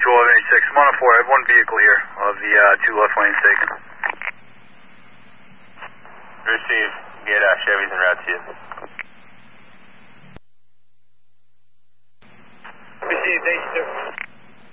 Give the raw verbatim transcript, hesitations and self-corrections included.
twelve eighty-six, I'm on a four, I have one vehicle here of the uh, two left lanes taken. Receive, get uh, Chevys en route to you. Receive, thank you, sir.